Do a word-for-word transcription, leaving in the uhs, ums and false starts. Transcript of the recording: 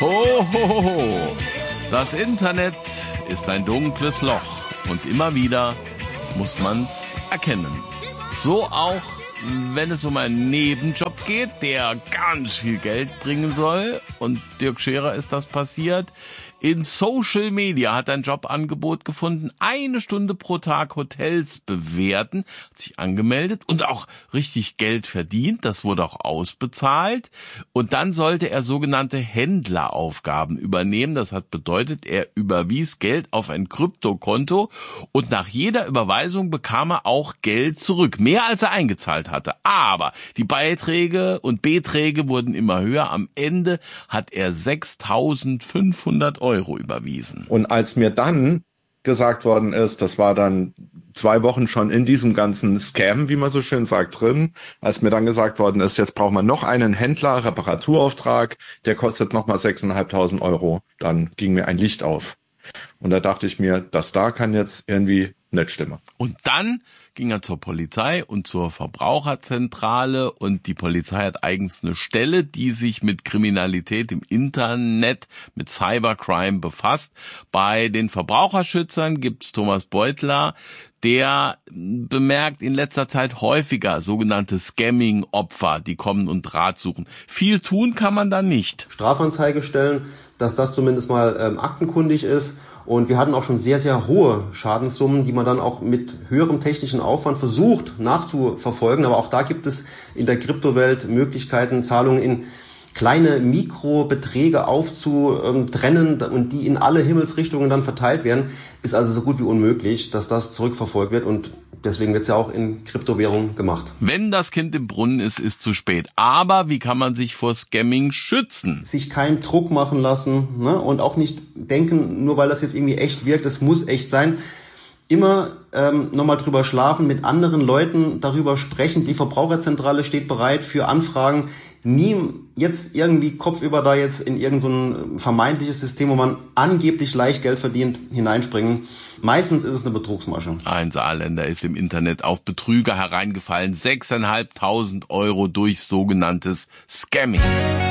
Ho, ho, ho, ho. Das Internet ist ein dunkles Loch und immer wieder muss man's erkennen. So auch, wenn es um einen Nebenjob geht, der ganz viel Geld bringen soll. Und Dirk Scherer ist das passiert. In Social Media hat er ein Jobangebot gefunden. Eine Stunde pro Tag Hotels bewerten. Hat sich angemeldet und auch richtig Geld verdient. Das wurde auch ausbezahlt. Und dann sollte er sogenannte Händleraufgaben übernehmen. Das hat bedeutet, er überwies Geld auf ein Kryptokonto. Und nach jeder Überweisung bekam er auch Geld zurück. Mehr als er eingezahlt hatte. Aber die Beiträge und Beträge wurden immer höher. Am Ende hat er sechstausendfünfhundert Euro überwiesen. Und als mir dann gesagt worden ist, das war dann zwei Wochen schon in diesem ganzen Scam, wie man so schön sagt, drin, als mir dann gesagt worden ist, jetzt braucht man noch einen Händler, Reparaturauftrag, der kostet nochmal sechstausendfünfhundert Euro, dann ging mir ein Licht auf. Und da dachte ich mir, das da kann jetzt irgendwie nicht stimmen. Und dann ging er zur Polizei und zur Verbraucherzentrale und die Polizei hat eigens eine Stelle, die sich mit Kriminalität im Internet, mit Cybercrime befasst. Bei den Verbraucherschützern gibt's Thomas Beutler, der bemerkt in letzter Zeit häufiger sogenannte Scamming-Opfer, die kommen und Rat suchen. Viel tun kann man da nicht. Strafanzeige stellen, dass das zumindest mal ähm, aktenkundig ist. Und wir hatten auch schon sehr, sehr hohe Schadenssummen, die man dann auch mit höherem technischen Aufwand versucht nachzuverfolgen. Aber auch da gibt es in der Kryptowelt Möglichkeiten, Zahlungen in kleine Mikrobeträge aufzutrennen und die in alle Himmelsrichtungen dann verteilt werden. Ist also so gut wie unmöglich, dass das zurückverfolgt wird und deswegen wird es ja auch in Kryptowährungen gemacht. Wenn das Kind im Brunnen ist, ist zu spät. Aber wie kann man sich vor Scamming schützen? Sich keinen Druck machen lassen, ne? Und auch nicht denken, nur weil das jetzt irgendwie echt wirkt, es muss echt sein. Immer ähm, nochmal drüber schlafen, mit anderen Leuten darüber sprechen. Die Verbraucherzentrale steht bereit für Anfragen. Nie jetzt irgendwie kopfüber da jetzt in irgend so ein vermeintliches System, wo man angeblich leicht Geld verdient, hineinspringen. Meistens ist es eine Betrugsmasche. Ein Saarländer ist im Internet auf Betrüger hereingefallen. sechstausendfünfhundert Euro durch sogenanntes Scamming.